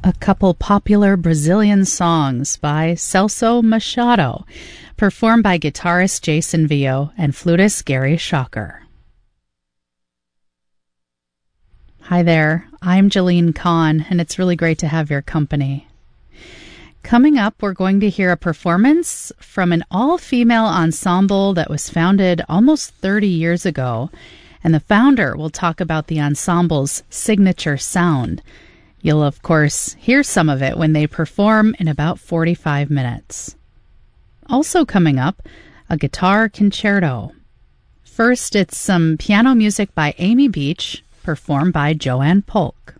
a couple popular Brazilian songs by Celso Machado, performed by guitarist Jason Vio and flutist Gary Shocker. Hi there, I'm Jalene Kahn, and it's really great to have your company. Coming up, we're going to hear a performance from an all-female ensemble that was founded almost 30 years ago, and the founder will talk about the ensemble's signature sound. You'll, of course, hear some of it when they perform in about 45 minutes. Also coming up, a guitar concerto. First, it's some piano music by Amy Beach, performed by Joanne Polk.